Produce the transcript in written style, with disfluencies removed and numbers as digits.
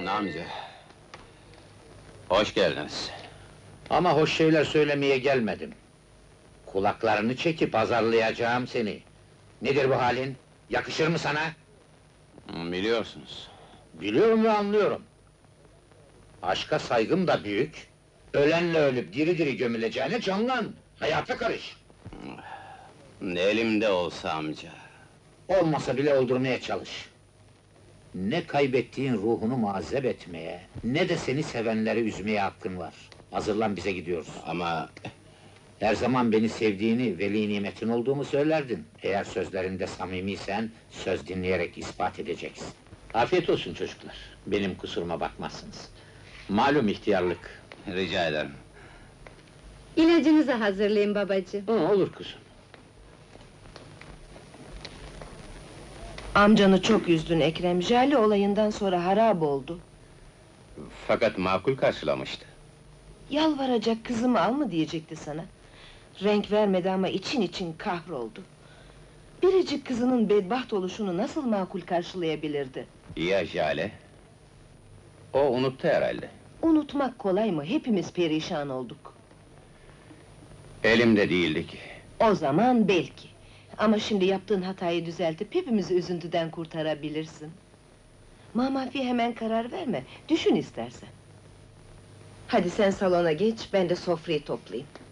Amca. Hoş geldiniz. Ama hoş şeyler söylemeye gelmedim. Kulaklarını çekip azarlayacağım seni. Nedir bu halin? Yakışır mı sana? Biliyorsunuz. Biliyorum ve anlıyorum. Aşka saygım da büyük. Ölenle ölüp diri diri gömüleceğine canlan. Hayata karış. Elimde olsa amca. Olmasa bile öldürmeye çalış. Ne kaybettiğin ruhunu muazzeb etmeye, ne de seni sevenleri üzmeye hakkın var. Hazırlan, bize gidiyoruz. Ama Her zaman beni sevdiğini, veli nimetin olduğumu söylerdin. Eğer sözlerinde samimiysen, söz dinleyerek ispat edeceksin. Afiyet olsun çocuklar, benim kusuruma bakmazsınız. Malum ihtiyarlık. rica ederim. İlacınızı hazırlayın babacığım. Olur kızım. Amcanı çok üzdün Ekrem, Jale olayından sonra harap oldu. Fakat makul karşılamıştı. Yalvaracak kızımı al mı diyecekti sana. Renk vermedi ama için için kahroldu. Biricik kızının bedbaht oluşunu nasıl makul karşılayabilirdi? Ya Jale? O unuttu herhalde. Unutmak kolay mı? Hepimiz perişan olduk. Elimde değildi ki. O zaman belki. Ama şimdi yaptığın hatayı düzeltip hepimizi üzüntüden kurtarabilirsin. Mamafi hemen karar verme, düşün istersen. Hadi sen salona geç, ben de sofrayı toplayayım.